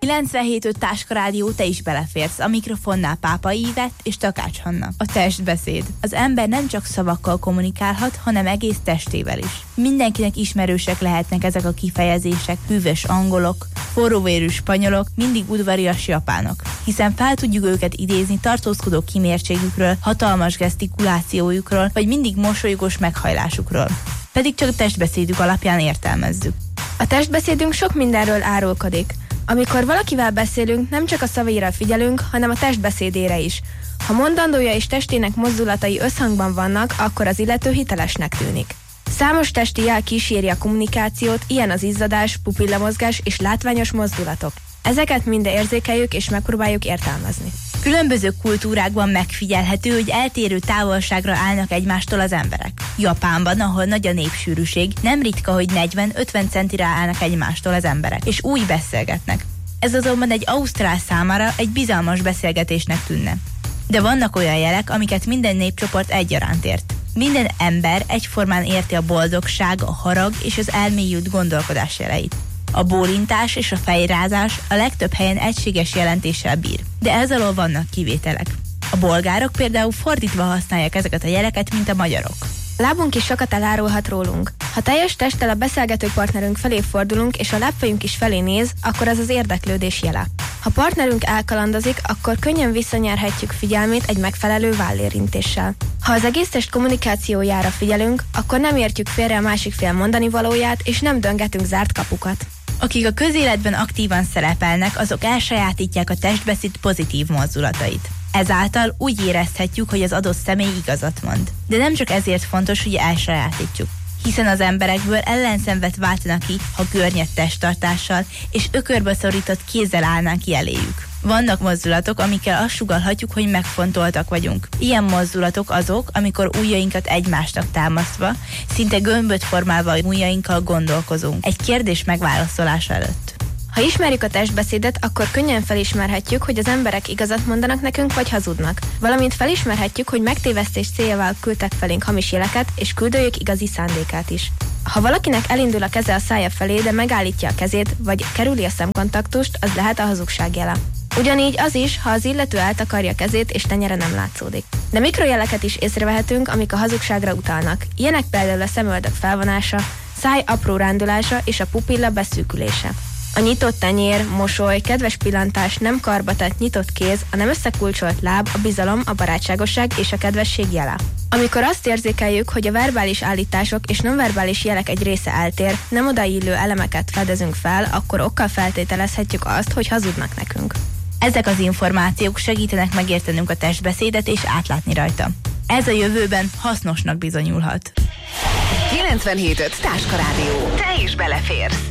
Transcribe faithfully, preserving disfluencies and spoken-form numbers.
kilencvenhét öt Táska Rádió, te is beleférsz. A mikrofonnál Pápai Ivett és Takács Hanna. A testbeszéd. Az ember nem csak szavakkal kommunikálhat, hanem egész testével is. Mindenkinek ismerősek lehetnek ezek a kifejezések, hűvös angolok, forróvérű spanyolok, mindig udvarias japánok, hiszen fel tudjuk őket idézni tartózkodó kimértségükről, hatalmas gesztikulációjukról, vagy mindig mosolygós meghajlásukról. Pedig csak a testbeszédük alapján értelmezzük. A testbeszédünk sok mindenről árulkodik. Amikor valakivel beszélünk, nem csak a szavaira figyelünk, hanem a testbeszédére is. Ha mondandója és testének mozdulatai összhangban vannak, akkor az illető hitelesnek tűnik. Számos testi jel kíséri a kommunikációt, ilyen az izzadás, pupillamozgás és látványos mozdulatok. Ezeket mind érzékeljük és megpróbáljuk értelmezni. Különböző kultúrákban megfigyelhető, hogy eltérő távolságra állnak egymástól az emberek. Japánban, ahol nagy a népsűrűség, nem ritka, hogy negyven-ötven centire állnak egymástól az emberek, és úgy beszélgetnek. Ez azonban egy ausztrál számára egy bizalmas beszélgetésnek tűnne. De vannak olyan jelek, amiket minden népcsoport egyaránt ért. Minden ember egyformán érti a boldogság, a harag és az elmélyült gondolkodás jeleit. A bólintás és a fejrázás a legtöbb helyen egységes jelentéssel bír, de ez alól vannak kivételek. A bolgárok például fordítva használják ezeket a jeleket, mint a magyarok. Lábunk is sokat elárulhat rólunk. Ha teljes testtel a beszélgető partnerünk felé fordulunk, és a lábfejünk is felé néz, akkor ez az érdeklődés jele. Ha partnerünk elkalandozik, akkor könnyen visszanyerhetjük figyelmét egy megfelelő vállérintéssel. Ha az egész test kommunikációjára figyelünk, akkor nem értjük félre a másik fél mondani valóját, és nem döngetünk zárt kapukat. Akik a közéletben aktívan szerepelnek, azok elsajátítják a testbeszéd pozitív mozdulatait. Ezáltal úgy érezhetjük, hogy az adott személy igazat mond. De nem csak ezért fontos, hogy elsajátítsuk, hiszen az emberekből ellenszenvet váltanak ki, ha görnyed testtartással és ökörbe szorított kézzel állnánk ki eléjük. Vannak mozdulatok, amikkel azt sugallhatjuk, hogy megfontoltak vagyunk. Ilyen mozdulatok azok, amikor ujjainkat egymásnak támasztva, szinte gömböt formálva ujjainkkal gondolkozunk egy kérdés megválaszolása előtt. Ha ismerjük a testbeszédet, akkor könnyen felismerhetjük, hogy az emberek igazat mondanak nekünk, vagy hazudnak. Valamint felismerhetjük, hogy megtévesztés céljával küldtek felénk hamis jeleket, és küldőjük igazi szándékát is. Ha valakinek elindul a keze a szája felé, de megállítja a kezét, vagy kerüli a szemkontaktust, az lehet a hazugság jele. Ugyanígy az is, ha az illető eltakarja a kezét, és tenyere nem látszódik. De mikrojeleket is észrevehetünk, amik a hazugságra utalnak. Ilyenek például a szemöldök felvonása, száj apró rándulása és a pupilla beszűkülése. A nyitott tenyér, mosoly, kedves pillantás, nem karbatett, nyitott kéz, a nem összekulcsolt láb, a bizalom, a barátságosság és a kedvesség jele. Amikor azt érzékeljük, hogy a verbális állítások és nonverbális jelek egy része eltér, nem odaillő elemeket fedezünk fel, akkor okkal feltételezhetjük azt, hogy hazudnak nekünk. Ezek az információk segítenek megértenünk a testbeszédet és átlátni rajta. Ez a jövőben hasznosnak bizonyulhat. kilencvenhét öt Táska Rádió. Te is beleférsz.